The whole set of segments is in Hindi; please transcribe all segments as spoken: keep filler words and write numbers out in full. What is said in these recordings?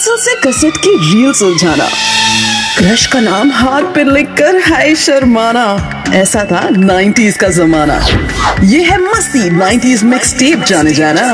पेंसिल से कैसेट की रील सुलझाना, क्रश का नाम हाथ पे लिखकर हाय शर्माना, ऐसा था नाइंटीज़ का जमाना। ये है मस्ती नाइंटीज़ मिक्स टेप जाने जाना।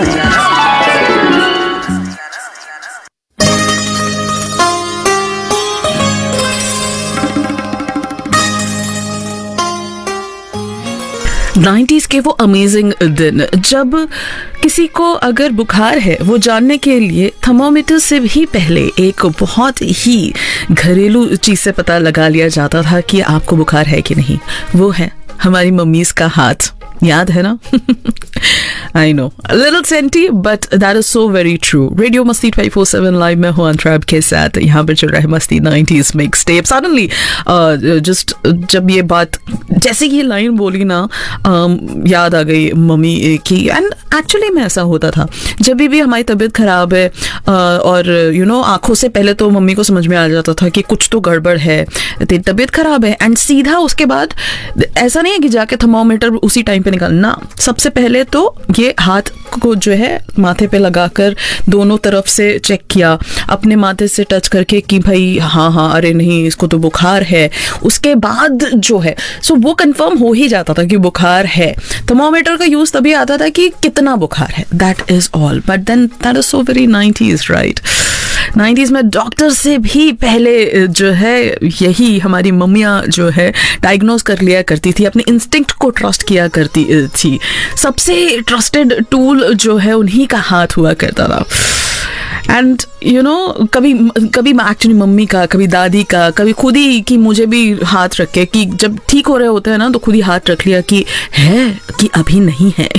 नाइंटीज़ के वो अमेजिंग दिन जब किसी को अगर बुखार है वो जानने के लिए थर्मोमीटर से भी पहले एक बहुत ही घरेलू चीज़ से पता लगा लिया जाता था कि आपको बुखार है कि नहीं। वो है हमारी मम्मीज़ का हाथ, याद है ना? I know little senti but that is so very true. Radio मस्ती ट्वेंटी फोर सेवन लाइव में हूँ अंतराब के साथ। यहाँ पर चल रहा है मस्ती nineties mix tape. Suddenly just जब ये बात, जैसे ये लाइन बोली ना, uh, याद आ गई मम्मी की। एंड एक्चुअली में ऐसा होता था जब भी हमारी तबीयत खराब है uh, और यू नो आंखों से पहले तो मम्मी को समझ में आ जाता था कि कुछ तो गड़बड़ है, तेरी तबीयत खराब है। एंड सीधा उसके बाद ऐसा नहीं है कि जाके थर्मोमीटर उसी टाइम पे निकालना, सबसे पहले तो ये हाथ को जो है माथे पे लगाकर दोनों तरफ से चेक किया, अपने माथे से टच करके कि भाई हाँ हाँ अरे नहीं इसको तो बुखार है। उसके बाद जो है सो वो कंफर्म हो ही जाता था कि बुखार है। थर्मोमीटर का यूज तभी आता था कि कितना बुखार है, that is all. But then that is so very nineties, right? Nineties में डॉक्टर से भी पहले जो है यही हमारी मम्मियाँ जो है डायग्नोज कर लिया करती थी, अपने इंस्टिंक्ट को ट्रस्ट किया करती थी। सबसे ट्रस्टेड टूल जो है उन्हीं का हाथ हुआ करता था। एंड यू नो कभी कभी एक्चुअली मम्मी का, कभी दादी का, कभी खुद ही कि मुझे भी हाथ रखे कि जब ठीक हो रहे होते हैं ना तो खुद ही हाथ रख लिया कि है कि अभी नहीं है।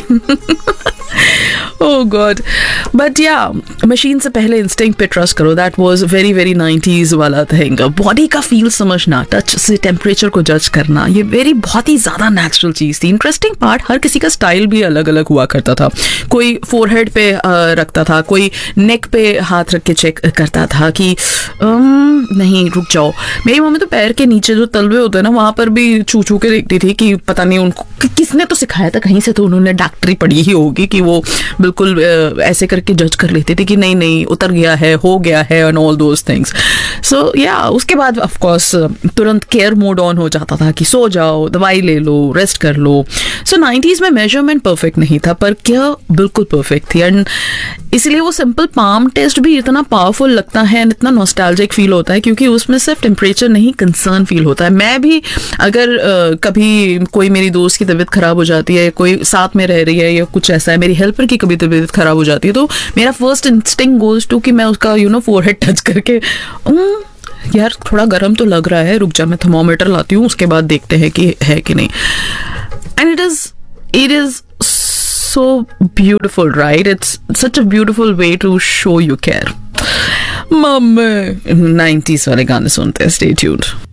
ओह गॉड। बट या मशीन से पहले इंस्टिंक्ट पे ट्रस्ट करो, that was very very nineties वाला थिंग। बॉडी का फील समझना, टच से टेम्परेचर को जज करना, ये वेरी बहुत ही ज़्यादा नेचुरल चीज़ थी। इंटरेस्टिंग पार्ट, हर किसी का स्टाइल भी अलग अलग हुआ करता था। कोई फोरहेड पे रखता था, कोई नेक पे हाथ रख के चेक करता था कि नहीं रुक जाओ। मेरी मम्मी तो पैर के नीचे जो तलवे होते हैं ना वहाँ पर भी छू छू के देखती थी कि पता नहीं उनको किसने तो सिखाया था, कहीं से तो उन्होंने डॉक्टरी पढ़ी ही होगी कि वो बिल्कुल ऐसे करके जज कर लेते थे कि नहीं नहीं उतर गया है, हो गया है एंड ऑल दोज थिंग्स। सो या उसके बाद ऑफ कोर्स तुरंत केयर मोड ऑन हो जाता था कि सो जाओ, दवाई ले लो, रेस्ट कर लो। सो नाइंटीज़ में मेजरमेंट परफेक्ट नहीं था पर क्या बिल्कुल परफेक्ट थी। एंड इसलिए वो सिंपल पाम टेस्ट भी इतना पावरफुल लगता है एंड इतना नॉस्टैल्जिक फील होता है क्योंकि उसमें सिर्फ टेम्परेचर नहीं कंसर्न फील होता है। मैं भी अगर uh, कभी कोई मेरी दोस्त की तबीयत खराब हो जाती है, कोई साथ में रह रही है या कुछ ऐसा है, मेरी हेल्पर की कभी तबीयत खराब हो जाती है तो मेरा फर्स्ट इंस्टिंक्ट गोज टू कि मैं उसका यू नो फोरहेड टच करके यार थोड़ा गर्म तो लग रहा है, रुक जा मैं थर्मोमीटर लाती हूँ, उसके बाद देखते हैं कि है कि नहीं। And it is it is so beautiful, right? It's such a beautiful way to show you care. Mummy nineties वाले गाने सुनते हैं, stay tuned.